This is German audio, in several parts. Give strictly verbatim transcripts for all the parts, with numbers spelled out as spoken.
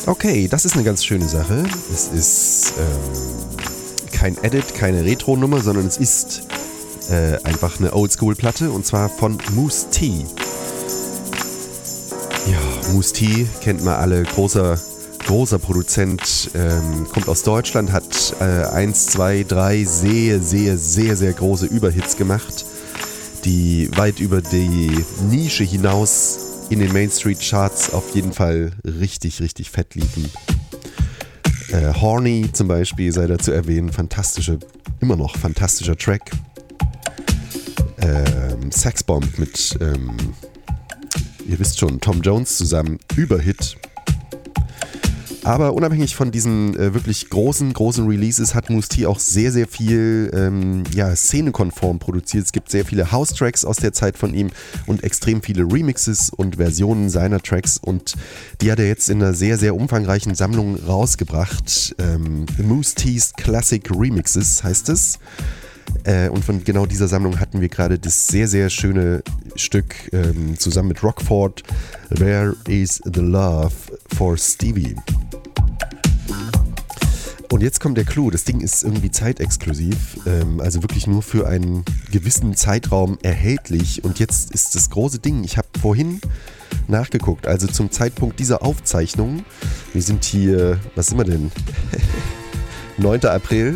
Okay, das ist eine ganz schöne Sache. Es ist ähm, kein Edit, keine Retro-Nummer, sondern es ist äh, einfach eine Oldschool-Platte und zwar von Mousse T. Ja, Mousse T kennt man alle, großer, großer Produzent, ähm, kommt aus Deutschland, hat äh, eins, zwei, drei sehr, sehr, sehr, sehr große Überhits gemacht, die weit über die Nische hinaus in den Main Street Charts auf jeden Fall richtig, richtig fett liefen. Äh, Horny zum Beispiel sei da zu erwähnen, fantastische, immer noch fantastischer Track. Ähm, Sexbomb mit, ähm, ihr wisst schon, Tom Jones zusammen, Überhit. Aber unabhängig von diesen äh, wirklich großen, großen Releases hat Mousse T auch sehr, sehr viel ähm, ja, szenekonform produziert. Es gibt sehr viele House-Tracks aus der Zeit von ihm und extrem viele Remixes und Versionen seiner Tracks. Und die hat er jetzt in einer sehr, sehr umfangreichen Sammlung rausgebracht. Ähm, Mousse T's Classic Remixes heißt es. Äh, und von genau dieser Sammlung hatten wir gerade das sehr, sehr schöne Stück ähm, zusammen mit Rockford, Where is the Love for Stevie? Und jetzt kommt der Clou, das Ding ist irgendwie zeitexklusiv, ähm, also wirklich nur für einen gewissen Zeitraum erhältlich. Und jetzt ist das große Ding, ich habe vorhin nachgeguckt, also zum Zeitpunkt dieser Aufzeichnung, wir sind hier, was sind wir denn, neunter April,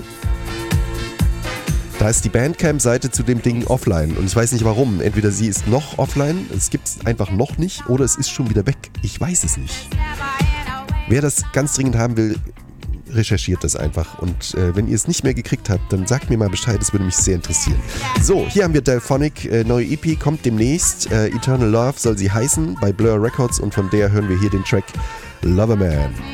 da ist die Bandcamp-Seite zu dem Ding offline und ich weiß nicht warum. Entweder sie ist noch offline, es gibt es einfach noch nicht, oder es ist schon wieder weg. Ich weiß es nicht. Wer das ganz dringend haben will, recherchiert das einfach. Und äh, wenn ihr es nicht mehr gekriegt habt, dann sagt mir mal Bescheid, das würde mich sehr interessieren. So, hier haben wir Delphonic, äh, neue E P, kommt demnächst. Äh, Eternal Love soll sie heißen, bei Blur Records, und von der hören wir hier den Track Loverman.